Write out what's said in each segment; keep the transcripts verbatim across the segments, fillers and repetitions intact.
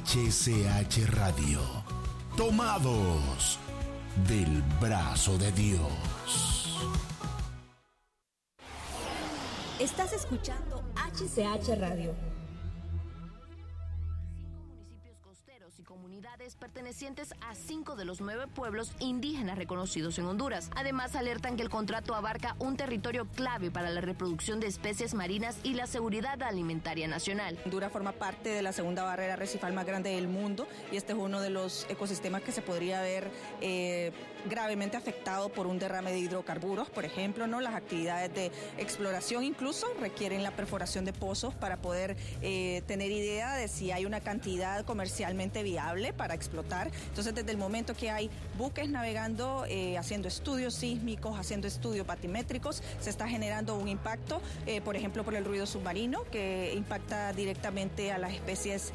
H C H Radio. Tomados del brazo de Dios. Estás escuchando H C H Radio. Y comunidades pertenecientes a cinco de los nueve pueblos indígenas reconocidos en Honduras. Además, alertan que el contrato abarca un territorio clave para la reproducción de especies marinas y la seguridad alimentaria nacional. Honduras forma parte de la segunda barrera arrecifal más grande del mundo y este es uno de los ecosistemas que se podría ver eh, gravemente afectado por un derrame de hidrocarburos, por ejemplo, ¿no? Las actividades de exploración incluso requieren la perforación de pozos para poder eh, tener idea de si hay una cantidad comercialmente viable para explotar. Entonces, desde el momento que hay buques navegando, eh, haciendo estudios sísmicos, haciendo estudios batimétricos, se está generando un impacto, eh, por ejemplo, por el ruido submarino, que impacta directamente a las especies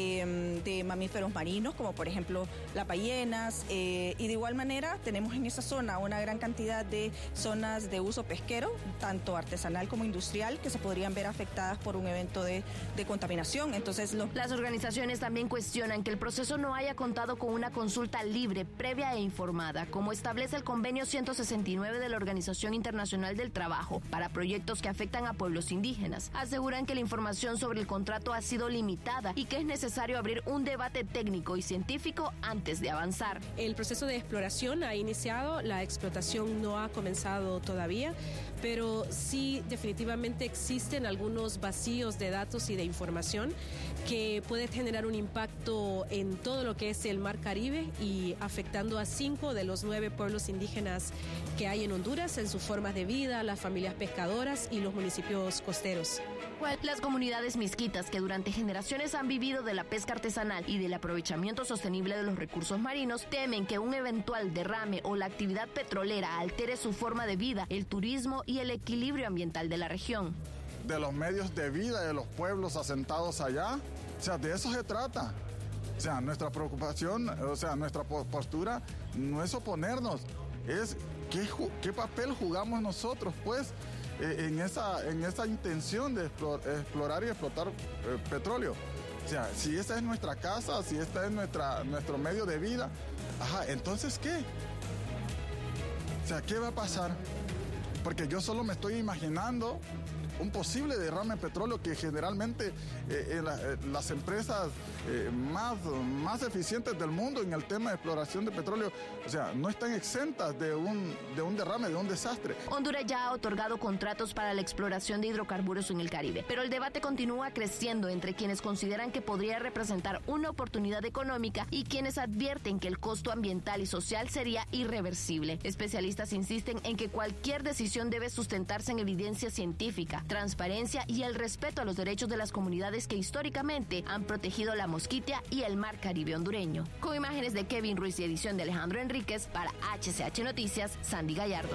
eh, de mamíferos marinos, como por ejemplo las ballenas, eh, y de igual manera tenemos en esa zona una gran cantidad de zonas de uso pesquero, tanto artesanal como industrial, que se podrían ver afectadas por un evento de, de contaminación. Entonces, lo... las organizaciones también cuestionan que el proceso no haya contado con una consulta libre, previa e informada, como establece el convenio ciento sesenta y nueve de la Organización Internacional del Trabajo para proyectos que afectan a pueblos indígenas. Aseguran que la información sobre el contrato ha sido limitada y que es necesario abrir un debate técnico y científico antes de avanzar. El proceso de exploración ha iniciado, la explotación no ha comenzado todavía, pero sí definitivamente existen algunos vacíos de datos y de información que puede generar un impacto en todo lo que es el Mar Caribe y afectando a cinco de los nueve pueblos indígenas que hay en Honduras en sus formas de vida, las familias pescadoras y los municipios costeros. Las comunidades misquitas que durante generaciones han vivido de la pesca artesanal y del aprovechamiento sostenible de los recursos marinos temen que un eventual derrame o la actividad petrolera altere su forma de vida, el turismo y el equilibrio ambiental de la región. De los medios de vida de los pueblos asentados allá, o sea, de eso se trata. O sea, nuestra preocupación, o sea, nuestra postura no es oponernos, es qué, qué papel jugamos nosotros, pues, en esa, en esa intención de explorar y explotar eh, petróleo. O sea, si esta es nuestra casa, si este es nuestra, nuestro medio de vida, ajá, entonces, ¿qué? O sea, ¿qué va a pasar? Porque yo solo me estoy imaginando un posible derrame de petróleo que generalmente eh, en la, eh, las empresas eh, más, más eficientes del mundo en el tema de exploración de petróleo, o sea, no están exentas de un, de un derrame, de un desastre. Honduras ya ha otorgado contratos para la exploración de hidrocarburos en el Caribe, pero el debate continúa creciendo entre quienes consideran que podría representar una oportunidad económica y quienes advierten que el costo ambiental y social sería irreversible. Especialistas insisten en que cualquier decisión debe sustentarse en evidencia científica, transparencia y el respeto a los derechos de las comunidades que históricamente han protegido la Mosquitia y el Mar Caribe hondureño. Con imágenes de Kevin Ruiz y edición de Alejandro Enríquez, para H C H Noticias, Sandy Gallardo.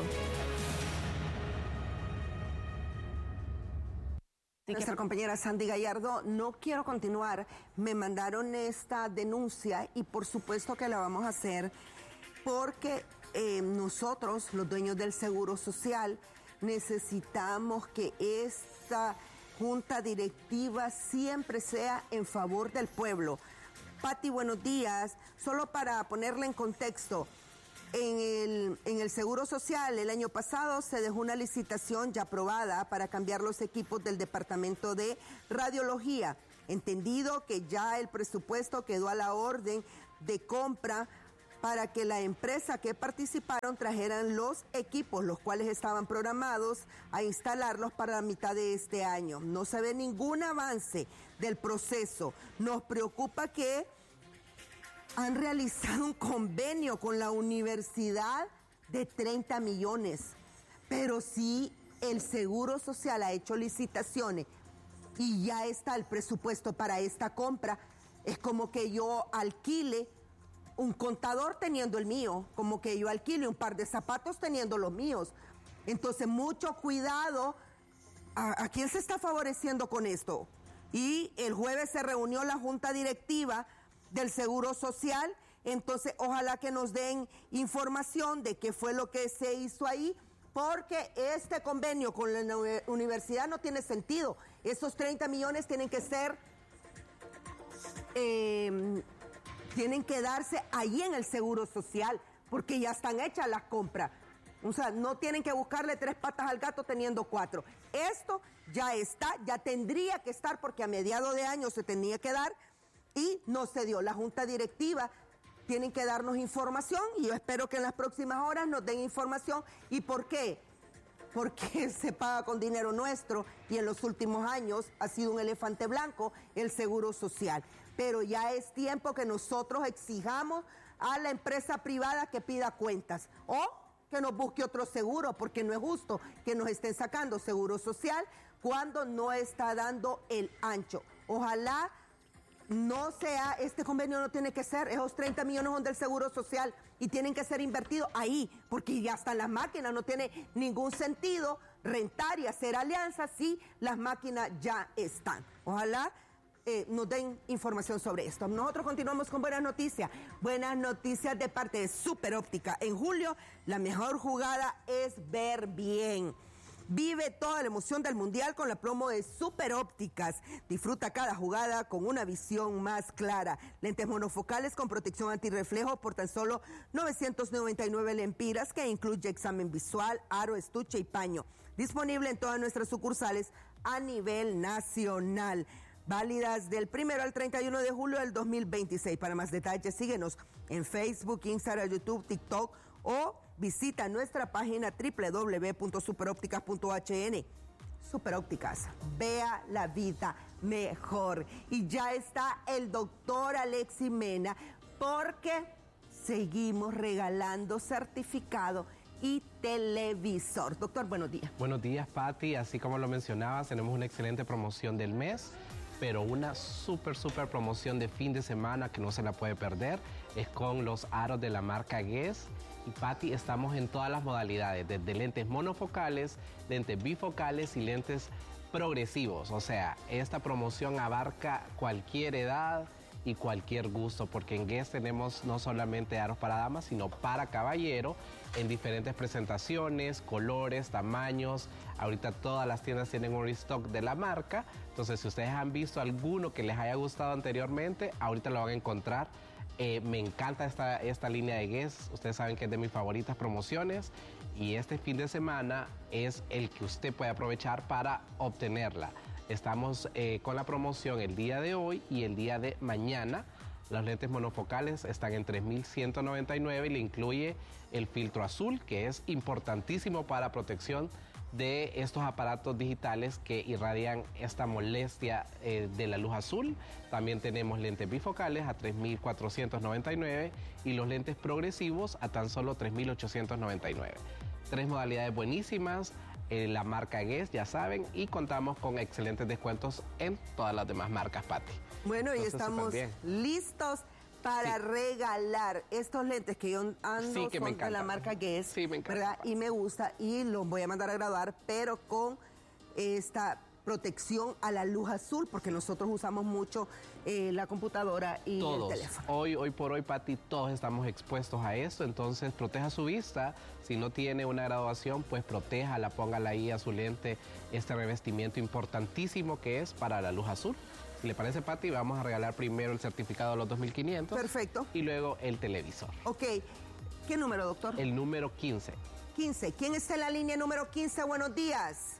Nuestra compañera Sandy Gallardo, no quiero continuar, me mandaron esta denuncia y por supuesto que la vamos a hacer porque eh, nosotros, los dueños del Seguro Social, necesitamos que esta junta directiva siempre sea en favor del pueblo. Pati, buenos días. Solo para ponerle en contexto, en el, en el Seguro Social el año pasado se dejó una licitación ya aprobada para cambiar los equipos del Departamento de Radiología. Entendido que ya el presupuesto quedó a la orden de compra para que la empresa que participaron trajeran los equipos, los cuales estaban programados a instalarlos para la mitad de este año. No se ve ningún avance del proceso. Nos preocupa que han realizado un convenio con la universidad de treinta millones, pero si el Seguro Social ha hecho licitaciones y ya está el presupuesto para esta compra, es como que yo alquile un contador teniendo el mío, como que yo alquile un par de zapatos teniendo los míos. Entonces, mucho cuidado. ¿A, a quién se está favoreciendo con esto? Y el jueves se reunió la junta directiva del Seguro Social, entonces ojalá que nos den información de qué fue lo que se hizo ahí, porque este convenio con la universidad no tiene sentido. Esos treinta millones tienen que ser eh, tienen que darse ahí en el Seguro Social, porque ya están hechas las compras. O sea, no tienen que buscarle tres patas al gato teniendo cuatro. Esto ya está, ya tendría que estar, porque a mediados de año se tenía que dar y no se dio. La Junta Directiva tienen que darnos información y yo espero que en las próximas horas nos den información. ¿Y por qué? Porque se paga con dinero nuestro y en los últimos años ha sido un elefante blanco el Seguro Social. Pero ya es tiempo que nosotros exijamos a la empresa privada que pida cuentas o que nos busque otro seguro, porque no es justo que nos estén sacando Seguro Social cuando no está dando el ancho. Ojalá no sea, este convenio no tiene que ser, esos treinta millones son del Seguro Social y tienen que ser invertidos ahí, porque ya están las máquinas, no tiene ningún sentido rentar y hacer alianzas si las máquinas ya están. Ojalá eh, nos den información sobre esto. Nosotros continuamos con buenas noticias, buenas noticias de parte de Super Óptica. En julio, la mejor jugada es ver bien. Vive toda la emoción del Mundial con la promo de Super Ópticas. Disfruta cada jugada con una visión más clara. Lentes monofocales con protección antirreflejo por tan solo novecientos noventa y nueve lempiras, que incluye examen visual, aro, estuche y paño. Disponible en todas nuestras sucursales a nivel nacional. Válidas del primero al treinta y uno de julio del dos mil veintiséis. Para más detalles, síguenos en Facebook, Instagram, YouTube, TikTok o visita nuestra página doble u doble u doble u punto superópticas punto h n. Superópticas, vea la vida mejor. Y ya está el doctor Alexis Mena, porque seguimos regalando certificado y televisor. Doctor, buenos días. Buenos días, Patti. Así como lo mencionabas, tenemos una excelente promoción del mes, pero una súper, súper promoción de fin de semana que no se la puede perder. Es con los aros de la marca Guess. Y Patti, estamos en todas las modalidades, desde lentes monofocales, lentes bifocales y lentes progresivos. O sea, esta promoción abarca cualquier edad y cualquier gusto, porque en Guess tenemos no solamente aros para damas, sino para caballero, en diferentes presentaciones, colores, tamaños. Ahorita todas las tiendas tienen un restock de la marca, entonces si ustedes han visto alguno que les haya gustado anteriormente, ahorita lo van a encontrar. Eh, me encanta esta, esta línea de Guess, ustedes saben que es de mis favoritas promociones y este fin de semana es el que usted puede aprovechar para obtenerla. Estamos eh, con la promoción el día de hoy y el día de mañana. Los lentes monofocales están en tres mil ciento noventa y nueve y le incluye el filtro azul, que es importantísimo para protección de estos aparatos digitales que irradian esta molestia eh, de la luz azul. También tenemos lentes bifocales a tres mil cuatrocientos noventa y nueve y los lentes progresivos a tan solo tres mil ochocientos noventa y nueve. Tres modalidades buenísimas, eh, la marca Guess, ya saben, y contamos con excelentes descuentos en todas las demás marcas, Patti. Bueno, Entonces, y estamos listos para sí. regalar estos lentes que yo ando sí, que son de la marca Guess, sí, me encanta, ¿verdad? Y me gusta y los voy a mandar a graduar, pero con esta protección a la luz azul, porque nosotros usamos mucho eh, la computadora y todos. el teléfono. Hoy, hoy por hoy, Patti, todos estamos expuestos a esto, entonces proteja su vista. Si no tiene una graduación, pues protéjala, póngala ahí a su lente este revestimiento importantísimo que es para la luz azul. Si le parece, Patti, vamos a regalar primero el certificado de los dos mil quinientos. Perfecto. Y luego el televisor. Ok. ¿Qué número, doctor? El número quince. quince. ¿Quién está en la línea número quince? Buenos días.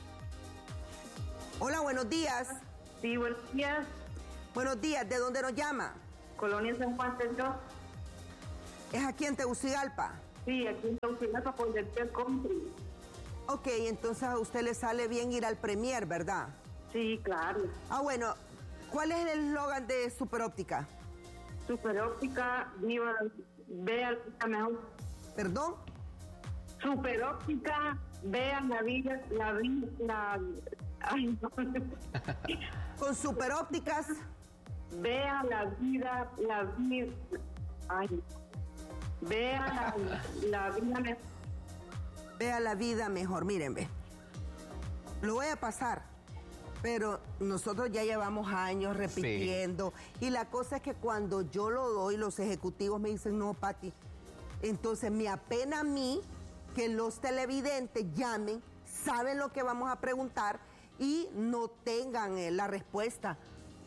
Hola, buenos días. Sí, buenos días. Buenos días. ¿De dónde nos llama? Colonia San Juan del dos. ¿Es aquí en Tegucigalpa? Sí, aquí en Tegucigalpa por el Hotel Country. Ok, entonces a usted le sale bien ir al Premier, ¿verdad? Sí, claro. Ah, bueno. ¿Cuál es el eslogan de Super Óptica? Super Óptica, viva, vea la vida mejor. ¿Perdón? Super Óptica, vea la vida, la vida, la... Ay, no. Con Super Ópticas. Vea la vida, la vida... Ay, vea la, la vida mejor. Vea la vida mejor, miren, ve. Lo voy a pasar. Pero nosotros ya llevamos años repitiendo. Sí. Y la cosa es que cuando yo lo doy, los ejecutivos me dicen, no, Patti. Entonces me apena a mí que los televidentes llamen, saben lo que vamos a preguntar y no tengan eh, la respuesta.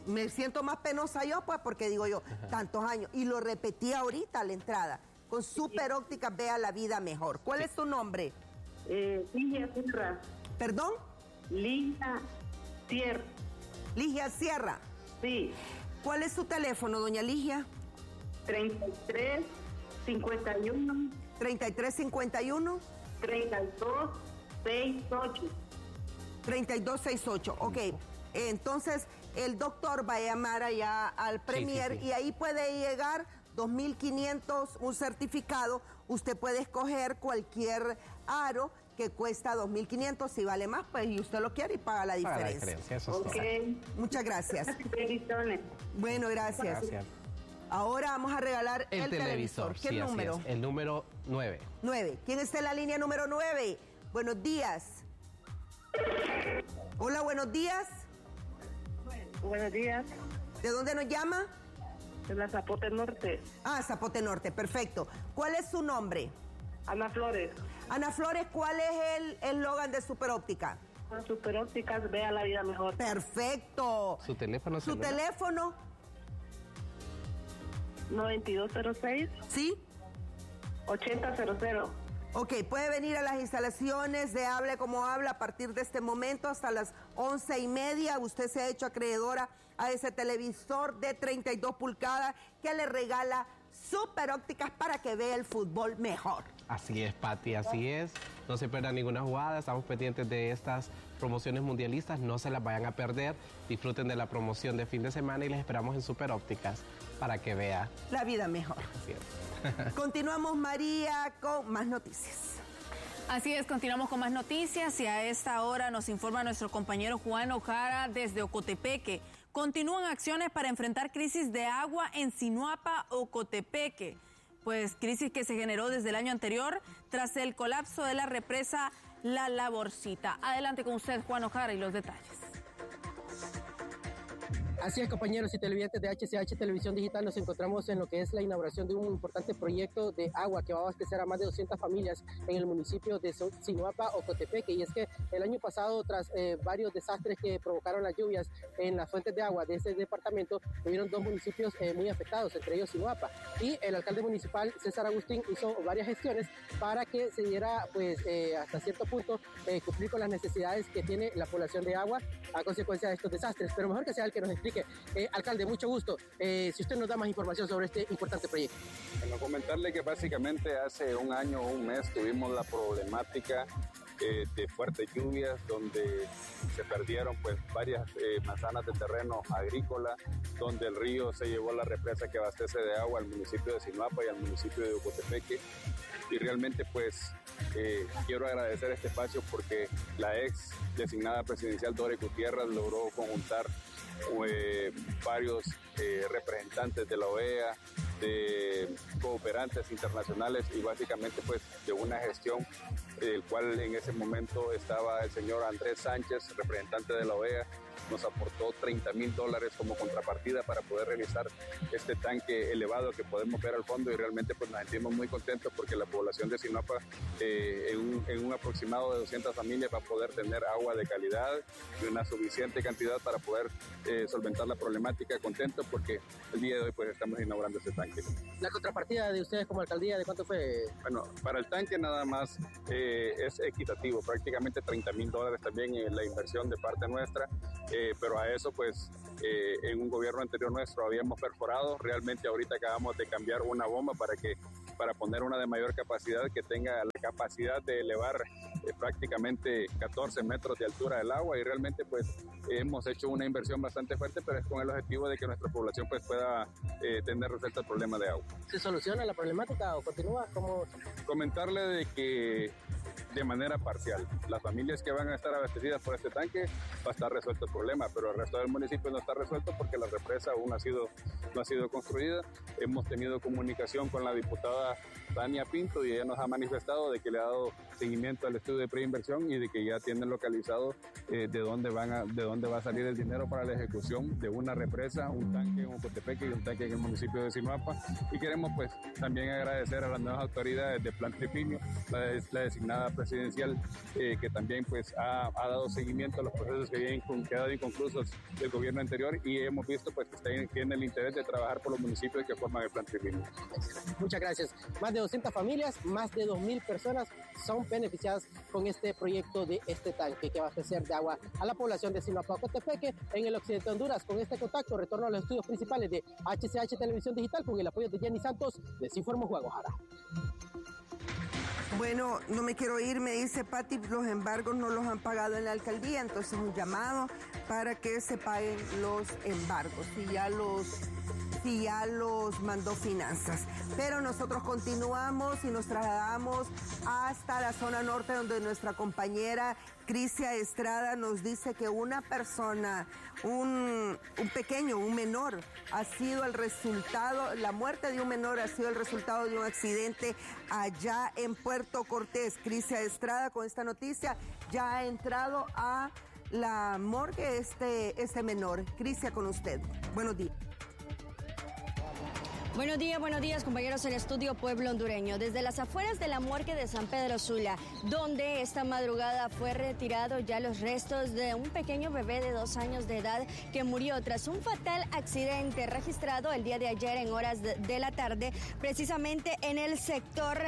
me siento más penosa yo, pues, porque digo yo, tantos años. Y lo repetí ahorita a la entrada. Con Super Ópticas, vea la vida mejor. ¿Cuál sí. es tu nombre? Eh, Ligia Sierra. ¿Perdón? Ligia Sierra. Ligia Sierra. Sí. ¿Cuál es su teléfono, doña Ligia? treinta y tres cincuenta y uno. treinta y tres cincuenta y uno. treinta y dos sesenta y ocho. treinta y dos sesenta y ocho, ok. Entonces, el doctor va a llamar allá al Premier sí, sí, sí. y ahí puede llegar dos mil quinientos, un certificado. Usted puede escoger cualquier aro que cuesta dos mil quinientos. Si vale más, pues y usted lo quiere y paga la diferencia. Paga la diferencia, eso okay. Muchas gracias. Bueno, gracias. Gracias. Ahora vamos a regalar el, el televisor. televisor. ¿Qué sí, número? El número nueve. nueve. ¿Quién está en la línea número nueve? Buenos días. Hola, buenos días. Buenos días. ¿De dónde nos llama? De la Zapote Norte. Ah, Zapote Norte, perfecto. ¿Cuál es su nombre? Ana Flores. Ana Flores, ¿cuál es el eslogan de Super Óptica? Super Ópticas, vea la vida mejor. Perfecto. ¿Su teléfono? ¿Su celular? teléfono? noventa y dos cero seis. ¿Sí? ochenta cero cero. Ok, puede venir a las instalaciones de Hable Como Habla a partir de este momento hasta las once y media. Usted se ha hecho acreedora a ese televisor de treinta y dos pulgadas que le regala Super Ópticas para que vea el fútbol mejor. Así es, Pati, así es. No se pierda ninguna jugada, estamos pendientes de estas promociones mundialistas, no se las vayan a perder. Disfruten de la promoción de fin de semana y les esperamos en Super Ópticas para que vea la vida mejor. Así es. Continuamos, María, con más noticias. Así es, continuamos con más noticias y a esta hora nos informa nuestro compañero Juan Ojara desde Ocotepeque. Continúan acciones para enfrentar crisis de agua en Sinuapa, Ocotepeque. Pues crisis que se generó desde el año anterior tras el colapso de la represa La Laborcita. Adelante con usted, Juan Ojara, y los detalles. Así es, compañeros y televidentes de H C H Televisión Digital, nos encontramos en lo que es la inauguración de un importante proyecto de agua que va a abastecer a más de doscientas familias en el municipio de Sinuapa, Ocotepeque. Y es que el año pasado, tras eh, varios desastres que provocaron las lluvias en las fuentes de agua de ese departamento, hubieron dos municipios eh, muy afectados, entre ellos Sinuapa. Y el alcalde municipal, César Agustín, hizo varias gestiones para que se diera, pues, eh, hasta cierto punto, eh, cumplir con las necesidades que tiene la población de agua a consecuencia de estos desastres. Pero mejor que sea el que nos explique. Eh, alcalde, mucho gusto. Eh, si usted nos da más información sobre este importante proyecto. Bueno, comentarle que básicamente hace un año o un mes tuvimos la problemática eh, de fuertes lluvias donde se perdieron pues varias eh, manzanas de terreno agrícola, donde el río se llevó la represa que abastece de agua al municipio de Sinuapa y al municipio de Ocotepeque. Y realmente pues eh, quiero agradecer este espacio porque la ex designada presidencial Dore Gutiérrez logró conjuntar Eh, varios eh, representantes de la O E A, de cooperantes internacionales y básicamente pues de una gestión el cual en ese momento estaba el señor Andrés Sánchez, representante de la O E A, nos aportó treinta mil dólares como contrapartida para poder realizar este tanque elevado que podemos ver al fondo y realmente pues nos sentimos muy contentos porque la población de Sinuapa eh, en, un, en un aproximado de doscientas familias va a poder tener agua de calidad y una suficiente cantidad para poder eh, solventar la problemática. Contentos porque el día de hoy pues estamos inaugurando este tanque. ¿La contrapartida de ustedes como alcaldía de cuánto fue? Bueno, para el tanque nada más eh, es equitativo, prácticamente treinta mil dólares también en la inversión de parte nuestra. Eh, pero a eso pues eh, en un gobierno anterior nuestro habíamos perforado, realmente ahorita acabamos de cambiar una bomba para que para poner una de mayor capacidad que tenga la capacidad de elevar eh, prácticamente catorce metros de altura del agua y realmente pues eh, hemos hecho una inversión bastante fuerte, pero es con el objetivo de que nuestra población pues pueda eh, tener resuelto el problema de agua. ¿Se soluciona la problemática o continúa? ¿Cómo? Comentarle de que de manera parcial. Las familias que van a estar abastecidas por este tanque va a estar resuelto el problema, pero el resto del municipio no está resuelto porque la represa aún ha sido, no ha sido construida. Hemos tenido comunicación con la diputada Tania Pinto y ella nos ha manifestado de que le ha dado seguimiento al estudio de preinversión y de que ya tienen localizado eh, de dónde van a, de dónde va a salir el dinero para la ejecución de una represa, un tanque en Ocotepeque y un tanque en el municipio de Sinuapa. Y queremos pues también agradecer a las nuevas autoridades de Plan Trifinio, la, la designada presidencial eh, que también pues ha, ha dado seguimiento a los procesos que habían quedado inconclusos del gobierno anterior, y hemos visto pues que tienen el interés de trabajar por los municipios que forman el plan trilingue. Muchas gracias. Más de doscientas familias, más de dos mil personas son beneficiadas con este proyecto de este tanque que va a abastecer de agua a la población de Sinuapa, Ocotepeque, en el occidente de Honduras. Con este contacto retorno a los estudios principales de H C H Televisión Digital con el apoyo de Jenny Santos. Les informo Juan Ojara. Bueno, no me quiero ir, me dice Pati, los embargos no los han pagado en la alcaldía, entonces un llamado para que se paguen los embargos, si ya los, si ya los mandó Finanzas. Pero nosotros continuamos y nos trasladamos hasta la zona norte, donde nuestra compañera Crisia Estrada nos dice que una persona, un, un pequeño, un menor, ha sido el resultado, la muerte de un menor ha sido el resultado de un accidente allá en Puerto Cortés. Crisia Estrada, con esta noticia, ya ha entrado a la morgue este, este menor. Crisia, con usted. Buenos días. Buenos días, buenos días, compañeros en Estudio Pueblo Hondureño. Desde las afueras de la morgue de San Pedro Sula, donde esta madrugada fue retirado ya los restos de un pequeño bebé de dos años de edad que murió tras un fatal accidente registrado el día de ayer en horas de, de la tarde, precisamente en el sector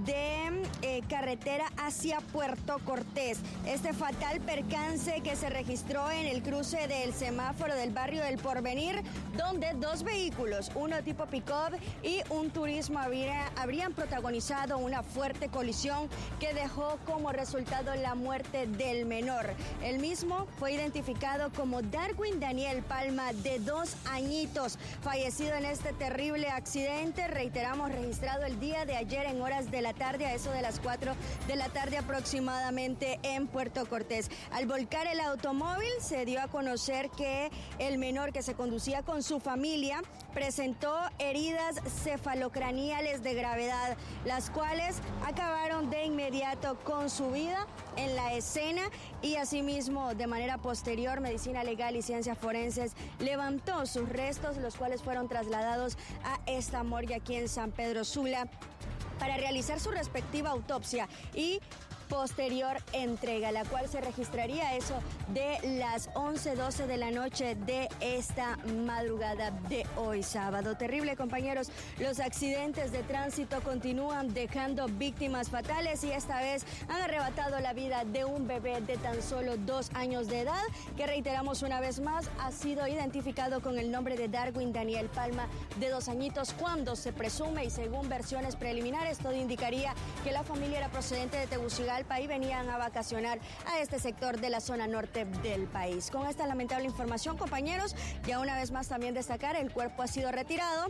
de eh, carretera hacia Puerto Cortés. Este fatal percance que se registró en el cruce del semáforo del barrio del Porvenir, donde dos vehículos, uno tipo pick-up y un turismo habría, habrían protagonizado una fuerte colisión que dejó como resultado la muerte del menor. El mismo fue identificado como Darwin Daniel Palma, de dos añitos, fallecido en este terrible accidente, reiteramos, registrado el día de ayer en horas de la tarde, a eso de las cuatro de la tarde aproximadamente en Puerto Cortés. Al volcar el automóvil se dio a conocer que el menor, que se conducía con su familia, presentó heridas cefalocraneales de gravedad, las cuales acabaron de inmediato con su vida en la escena, y asimismo de manera posterior Medicina Legal y Ciencias Forenses levantó sus restos, los cuales fueron trasladados a esta morgue aquí en San Pedro Sula para realizar su respectiva autopsia y posterior entrega, la cual se registraría a eso de las once doce de la noche de esta madrugada de hoy sábado. Terrible, compañeros, los accidentes de tránsito continúan dejando víctimas fatales, y esta vez han arrebatado la vida de un bebé de tan solo dos años de edad, que reiteramos una vez más, ha sido identificado con el nombre de Darwin Daniel Palma, de dos añitos, cuando se presume, y según versiones preliminares, todo indicaría que la familia era procedente de Tegucigalpa y venían a vacacionar a este sector de la zona norte del país. Con esta lamentable información, compañeros, ya una vez más también destacar, el cuerpo ha sido retirado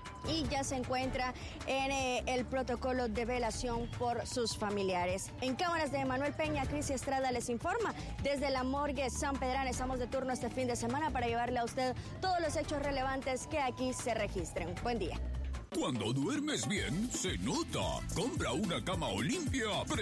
y ya se encuentra en eh, el protocolo de velación por sus familiares. En cámaras de Manuel Peña, Crisia Estrada les informa desde la morgue San Pedrana. Estamos de turno este fin de semana para llevarle a usted todos los hechos relevantes que aquí se registren. Buen día. Cuando duermes bien, se nota. Compra una cama Olimpia.